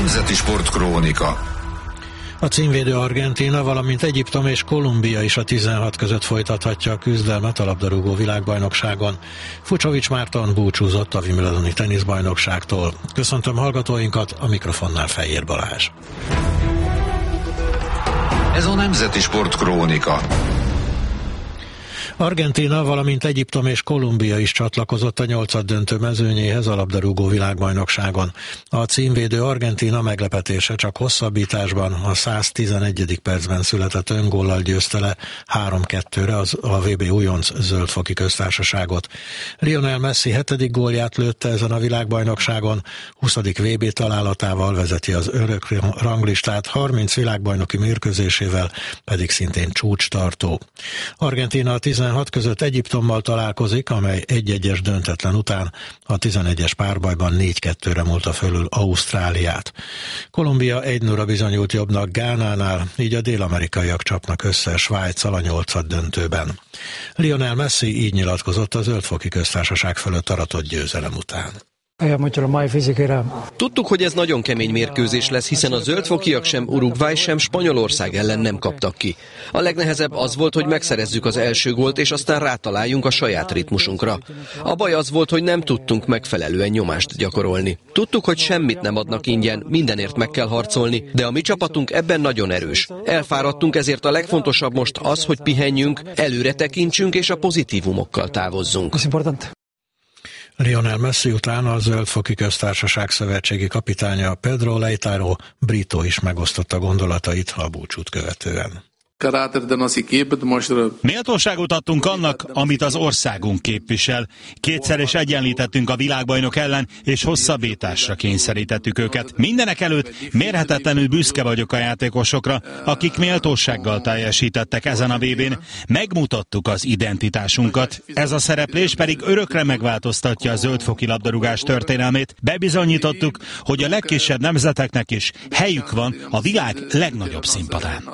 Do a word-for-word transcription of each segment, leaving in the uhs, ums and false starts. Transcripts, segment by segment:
Nemzeti Sportkrónika. A címvédő Argentína, valamint Egyiptom és Kolumbia is a tizenhat között folytathatja a küzdelmet a labdarúgó világbajnokságon. Fucsovics Márton búcsúzott a Wimbledoni teniszbajnokságtól. Köszöntöm hallgatóinkat, a mikrofonnál Fejér Balázs. Ez a Nemzeti Sportkrónika. Argentína, valamint Egyiptom és Kolumbia is csatlakozott a nyolcaddöntő mezőnyéhez a labdarúgó világbajnokságon. A címvédő Argentína meglepetése csak hosszabbításban, a száztizenegyedik percben született öngóllal győzte le három kettőre az a vé bé újonc Zöld-foki Köztársaságot. Lionel Messi hetedik gólját lőtte ezen a világbajnokságon, huszadik vé bé találatával vezeti az örök ranglistát, harminc világbajnoki mérkőzésével pedig szintén csúcstartó. Argentína a tizenhat között Egyiptommal találkozik, amely egy-egyes döntetlen után a tizenegyes párbajban négy kettőre múlta fölül Ausztráliát. Kolumbia egy nulla bizonyult jobbnak Gánánál, így a dél-amerikaiak csapnak össze Svájccal a nyolcad döntőben. Lionel Messi így nyilatkozott a Zöld-foki Köztársaság fölött aratott győzelem után. Tudtuk, hogy ez nagyon kemény mérkőzés lesz, hiszen a zöldfokiak sem Uruguay, sem Spanyolország ellen nem kaptak ki. A legnehezebb az volt, hogy megszerezzük az első gólt, és aztán rátaláljunk a saját ritmusunkra. A baj az volt, hogy nem tudtunk megfelelően nyomást gyakorolni. Tudtuk, hogy semmit nem adnak ingyen, mindenért meg kell harcolni, de a mi csapatunk ebben nagyon erős. Elfáradtunk, ezért a legfontosabb most az, hogy pihenjünk, előre tekintsünk és a pozitívumokkal távozzunk. Lionel Messi után a Zöld-foki Köztársaság szövetségi kapitánya Pedro Leitao Brito is megosztotta gondolatait a búcsút követően. Méltóságot adtunk annak, amit az országunk képvisel. Kétszer is egyenlítettünk a világbajnok ellen, és hosszabbításra kényszerítettük őket. Mindenek előtt mérhetetlenül büszke vagyok a játékosokra, akik méltósággal teljesítettek ezen a vé bén. Megmutattuk az identitásunkat. Ez a szereplés pedig örökre megváltoztatja a zöldfoki labdarúgás történelmét. Bebizonyítottuk, hogy a legkisebb nemzeteknek is helyük van a világ legnagyobb színpadán.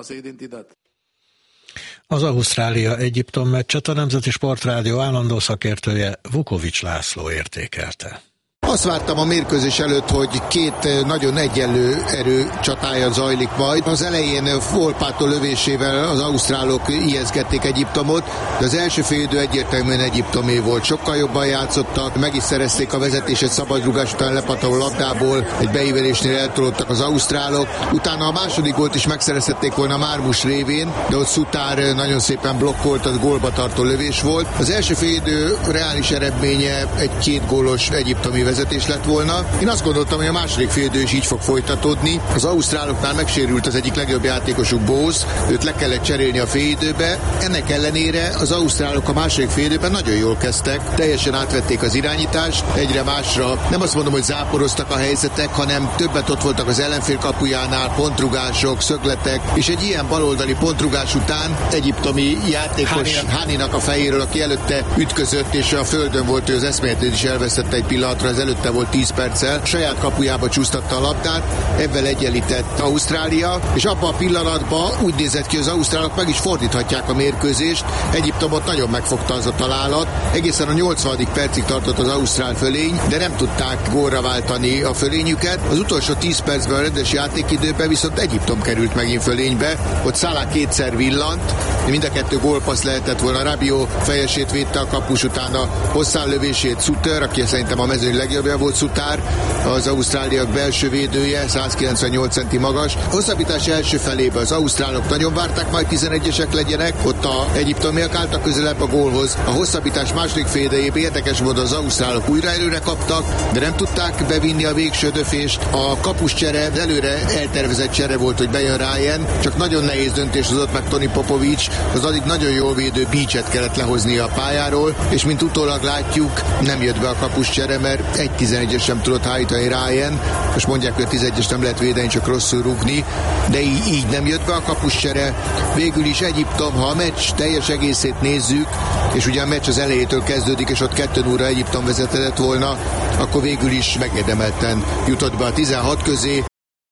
Az Ausztrália-Egyiptom meccset a Nemzeti Sportrádió állandó szakértője Vukovics László értékelte. Azt vártam a mérkőzés előtt, hogy két nagyon egyenlő erő csatája zajlik majd. Az elején Volpato lövésével az ausztrálok ijeszgették Egyiptomot, de az első félidő egyértelműen egyiptomé volt. Sokkal jobban játszottak, meg is szerezték a vezetést szabadrugás után lepatoló labdából, egy beívelésnél eltolódtak az ausztrálok. Utána a második gólt is megszerezhették volna Mármus révén, de ott Szutár nagyon szépen blokkolt, az gólba tartó lövés volt. Az első félidő reális eredménye egy két gólos egyiptomi vezetés lett volna. Én azt gondoltam, hogy a második félidő is így fog folytatódni. Az ausztráloknál megsérült az egyik legjobb játékosuk, Bose, őt le kellett cserélni a félidőbe. Ennek ellenére az ausztrálok a második félidőben nagyon jól kezdtek, teljesen átvették az irányítást, egyre másra. Nem azt mondom, hogy záporoztak a helyzetek, hanem többet ott voltak az ellenfél kapujánál, pontrugások, szögletek, és egy ilyen baloldali pontrugás után egyiptomi játékos Háninak a fejéről, aki előtte ütközött, és a földön volt, ő az eszméletét is elvesztette egy pillanatra, az előtte volt tíz perccel, saját kapujába csúsztatta a labdát, ebben egyenlített Ausztrália, és abban a pillanatban úgy nézett ki, hogy az ausztrálok meg is fordíthatják a mérkőzést. Egyiptomot nagyon megfogta az a találat, egészen a nyolcvanadik percig tartott az ausztrál fölény, de nem tudták gólra váltani a fölényüket. Az utolsó tíz percben a rendes játékidőben viszont Egyiptom került megint fölénybe, ott Salah kétszer villant, mind a kettő gólpassz lehetett volna. Rabiot fejesét védte a kapus, utána hosszán lövését Suter, aki szerintem a mezőny legjobbja volt, Szutár, az ausztráliak belső védője, százkilencvennyolc centi magas. A hosszabbítás első felébe az ausztrálok nagyon várták, majd tizenegyesek legyenek, ott a egyiptomiak álltak közelebb a gólhoz. A hosszabbítás második fél idejében érdekes módon az ausztrálok újra előre kaptak, de nem tudták bevinni a végső döfést. A kapus csere, de előre eltervezett csere volt, hogy bejön Ryan, csak nagyon nehéz döntés hozott meg Toni Popovics, az addig nagyon jól védő Beachet kellett lehozni a pályáról, és mint utólag látjuk, nem jött be a kapus csere, mert egy tizenegyes sem tudott hárítani Ryan. Most mondják, hogy a tizenegyes nem lehet védeni, csak rosszul rúgni, de így, így nem jött be a kapuscsere. Végül is Egyiptom, ha a meccs teljes egészét nézzük, és ugye a meccs az elejétől kezdődik, és ott kettő nulla Egyiptom vezetett volna, akkor végül is megérdemelten jutott be a tizenhat közé.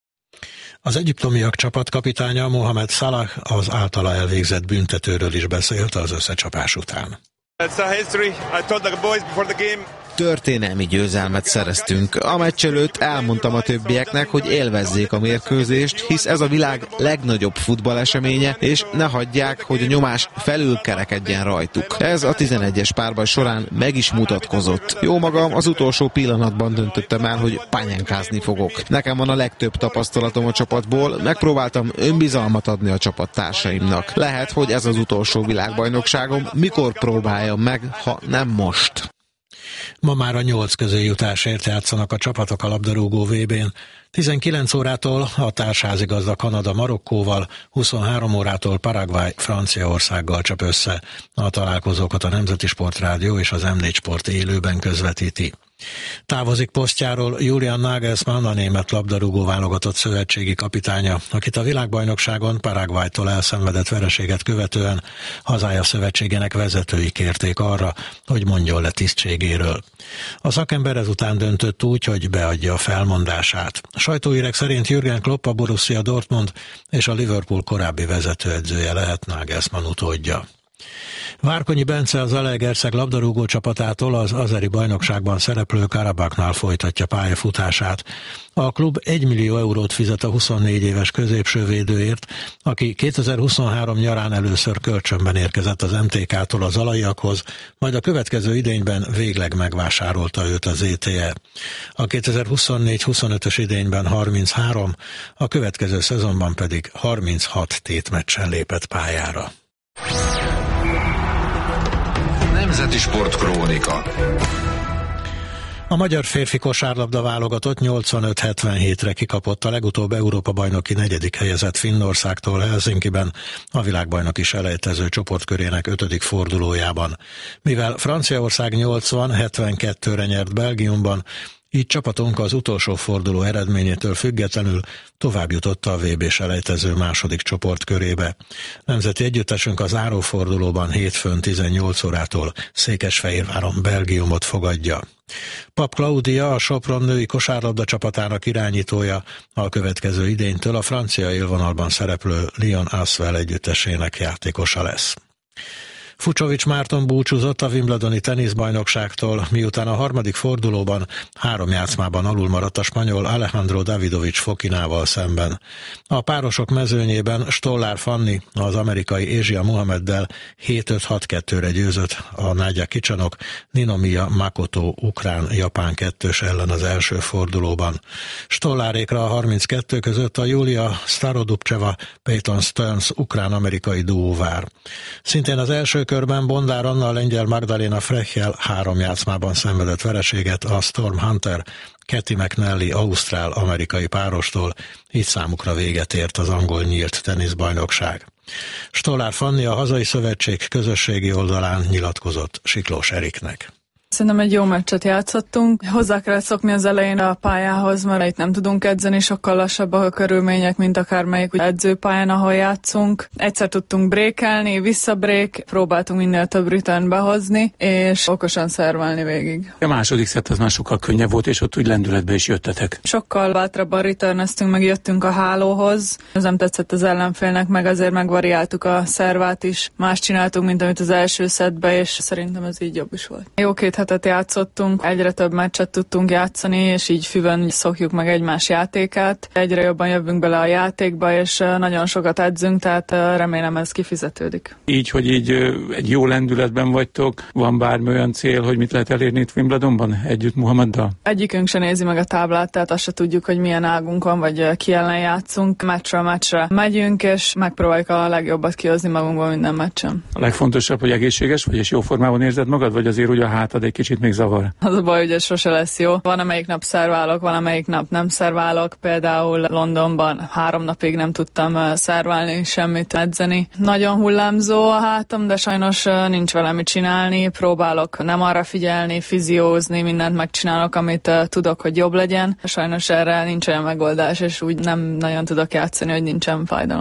Az egyiptomiak csapatkapitánya Mohamed Salah az általa elvégzett büntetőről is beszélt az összecsapás után. történelmi győzelmet szereztünk. A meccs előtt elmondtam a többieknek, hogy élvezzék a mérkőzést, hisz ez a világ legnagyobb futballeseménye, és ne hagyják, hogy a nyomás felülkerekedjen rajtuk. Ez a tizenegyes párbaj során meg is mutatkozott. Jó magam, az utolsó pillanatban döntöttem el, hogy pányánkázni fogok. Nekem van a legtöbb tapasztalatom a csapatból, megpróbáltam önbizalmat adni a csapattársaimnak. Lehet, hogy ez az utolsó világbajnokságom, mikor próbáljam meg, ha nem most. Ma már a nyolc közéjutásért játszanak a csapatok a labdarúgó vé bén. tizenkilenc órától a társházigazda Kanada Marokkóval, huszonhárom órától Paraguay Franciaországgal csap össze. A találkozókat a Nemzeti Sportrádió és az em négy Sport élőben közvetíti. Távozik posztjáról Julian Nagelsmann, a német labdarúgó válogatott szövetségi kapitánya, akit a világbajnokságon Paraguaytól elszenvedett vereséget követően hazája szövetségének vezetői kérték arra, hogy mondjon le tisztségéről. A szakember ezután döntött úgy, hogy beadja a felmondását. Sajtóírek szerint Jürgen Klopp, a Borussia Dortmund és a Liverpool korábbi vezetőedzője lehet Nagelsmann utódja. Várkonyi Bence, az Zalaegerszeg labdarúgó csapatától az azeri bajnokságban szereplő Karabakhnál folytatja pályafutását. A klub egymillió eurót fizet a huszonnégy éves középsővédőért, aki kétezer-huszonhárom nyarán először kölcsönben érkezett az em té ká-tól a zalaiakhoz, majd a következő idényben végleg megvásárolta őt az zé té e. A kétezer-huszonnégy-huszonötös idényben harminchárom, a következő szezonban pedig harminchat tétmeccsen lépett pályára. Nemzeti Sportkrónika. A magyar férfi kosárlabda válogatott nyolcvanöt hetvenhétre kikapott a legutóbb Európa-bajnoki negyedik helyezett Finnországtól Helsinkiben a világbajnoki selejtező csoportkörének ötödik fordulójában. Mivel Franciaország nyolcvan hetvenkettőre nyert Belgiumban, így csapatunk az utolsó forduló eredményétől függetlenül tovább jutott a vé bé selejtező második csoportkörébe. Nemzeti együttesünk az zárófordulóban hétfőn tizennyolc órától Székesfehérváron Belgiumot fogadja. Pap Klaudia, a Sopron női kosárlabda csapatának irányítója, a következő idénytől a francia élvonalban szereplő Lyon Asvel együttesének játékosa lesz. Fucsovics Márton búcsúzott a Wimbledoni teniszbajnokságtól, miután a harmadik fordulóban három játszmában alul maradt a spanyol Alejandro Davidovich Fokinával szemben. A párosok mezőnyében Stollár Fanni az amerikai Ázsia Muhammeddel hét öt hat kettőre győzött a Nagyja Kicsanok Ninomiya Makoto ukrán-japán kettős ellen az első fordulóban. Stollárékra a harminckettő között a Julia Starodubcseva Peyton Stearns ukrán-amerikai duó vár. Szintén az első körben Bondár Anna a lengyel Magdalena Frechel három játszmában szenvedett vereséget a Storm Hunter Kathy McNally ausztrál-amerikai párostól, így számukra véget ért az angol nyílt teniszbajnokság. Stollár Fanni a hazai szövetség közösségi oldalán nyilatkozott Siklós Eriknek. Szerintem egy jó meccset játszottunk. Hozzá kellett szokni az elején a pályához, mert itt nem tudunk edzeni, sokkal lassabbak a körülmények, mint akármelyik edzőpályán, ahol játszunk. Egyszer tudtunk brékelni, visszabrék, próbáltunk minél több return behozni, és okosan szervelni végig. A második szett az már sokkal könnyebb volt, és ott úgy lendületbe is jöttetek. Sokkal bátrabban returneztünk, meg jöttünk a hálóhoz. Ez nem tetszett az ellenfélnek, meg azért megvariáltuk a szervát is. Más csináltunk, mint amit az első szettbe, és szerintem ez így jobb is volt. Jó két hetet játszottunk, egyre több meccset tudtunk játszani, és így füvön szokjuk meg egymás játékát. Egyre jobban jövünk bele a játékba, és nagyon sokat edzünk, tehát remélem ez kifizetődik. Így, hogy így egy jó lendületben vagytok, van bármi olyan cél, hogy mit lehet elérni itt Wimbledonban együtt Muhammeddal? Egyikünk se nézi meg a táblát, tehát azt se tudjuk, hogy milyen águnk van, vagy ki ellen játszunk. Meccsről meccsre megyünk, és megpróbáljuk a legjobbat kihozni magunkból minden meccsen. A legfontosabb, hogy egészséges vagy, és jó formában érzed magad, vagy azért úgy a hátad egy kicsit még zavar? Az a baj, hogy ez sose lesz jó. Van, amelyik nap szerválok, van, amelyik nap nem szerválok. Például Londonban három napig nem tudtam szerválni, semmit edzeni. Nagyon hullámzó a hátam, de sajnos nincs vele mit csinálni. Próbálok nem arra figyelni, fiziózni, mindent megcsinálok, amit tudok, hogy jobb legyen. Sajnos erre nincs olyan megoldás, és úgy nem nagyon tudok játszani, hogy nincsen fájdalom.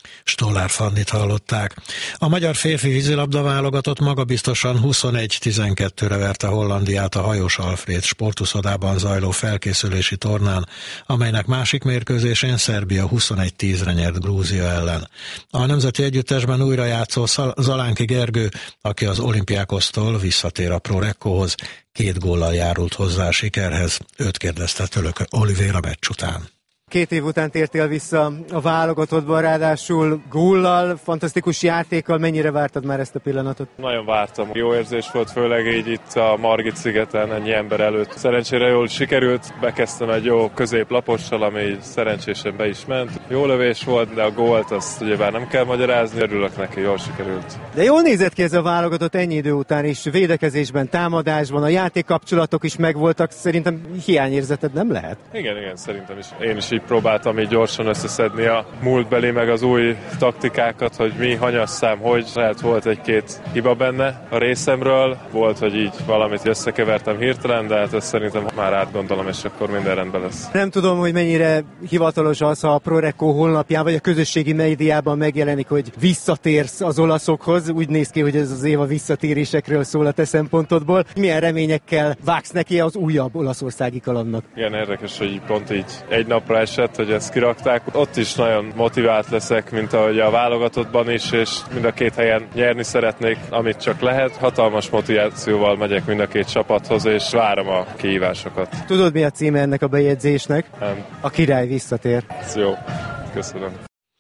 Stollár Fannit hallották. A magyar férfi vízilabda válogatott magabiztosan huszonegy tizenkettőre verte Hollandiát a Hajós Alfréd sportuszodában zajló felkészülési tornán, amelynek másik mérkőzésén Szerbia huszonegy tízre nyert Grúzia ellen. A nemzeti együttesben újra játszó Zalánki Gergő, aki az Olympiákosztól visszatér a Pro Reccohoz, két góllal járult hozzá a sikerhez. Őt kérdezte Tölök Olivér a meccs után. Két év után tértél vissza a válogatottban, ráadásul góllal, fantasztikus játékkal. Mennyire vártad már ezt a pillanatot? Nagyon vártam. Jó érzés volt, főleg így itt a Margit-szigeten, ennyi ember előtt. Szerencsére jól sikerült, bekezdtem egy jó középlapossal, ami szerencsésen be is ment. Jó lövés volt, de a gólt azt ugyebár nem kell magyarázni, örülök neki, jól sikerült. De jól nézett ki ez a válogatott ennyi idő után is, védekezésben, támadásban, a játékkapcsolatok is megvoltak, szerintem hiányérzeted nem lehet? Igen, igen, szerintem is. Én is így próbáltam így gyorsan összeszedni a múltbeli meg az új taktikákat, hogy mi, hanyasszám, hogy lehet volt egy-két hiba benne a részemről, volt, hogy így valamit összekevertem hirtelen, de hát ezt szerintem már átgondolom, és akkor minden rendben lesz. Nem tudom, hogy mennyire hivatalos az, ha a Pro Recco honlapján vagy a közösségi médiában megjelenik, hogy visszatérsz az olaszokhoz. Úgy néz ki, hogy ez az év a visszatérésekről szól a te szempontodból. Milyen reményekkel vágsz neki az újabb olaszországi kalandnak? Igen, érdekes, hogy pont így egy napra esett, hogy ezt kirakták. Ott is nagyon motivált leszek, mint ahogy a válogatottban is, és mind a két helyen nyerni szeretnék, amit csak lehet. Hatalmas motivációval megyek mind a két csapathoz, és várom a kihívásokat. Tudod, mi a címe ennek a bejegyzésnek? Nem. A király visszatér. Ez jó. Köszönöm.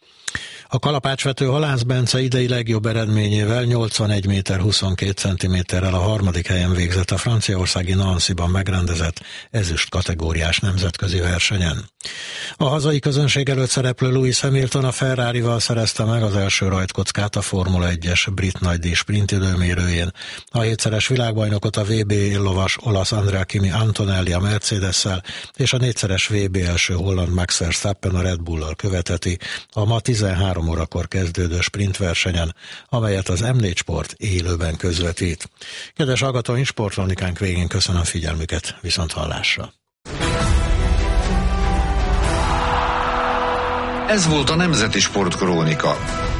A kalapácsvető Halász Bence idei legjobb eredményével nyolcvanegy méter huszonkét centiméterrel a harmadik helyen végzett a franciaországi Nancy-ban megrendezett ezüst kategóriás nemzetközi versenyen. A hazai közönség előtt szereplő Lewis Hamilton a Ferrarival szerezte meg az első rajtkockát a Formula egyes brit nagydíj sprint időmérőjén. A hétszeres világbajnokot a vé bé lovas olasz Andrea Kimi Antonelli a Mercedes-szel és a négyszeres vé bé első holland Max Verstappen a Red Bull-al követeti a ma tizenhárom órakor kezdődő sprintversenyen, amelyet az em négy Sport élőben közvetít. Kedves hallgatóink, sportkronikánk végén köszönöm figyelmüket, viszont hallásra. Ez volt a Nemzeti Sportkrónika.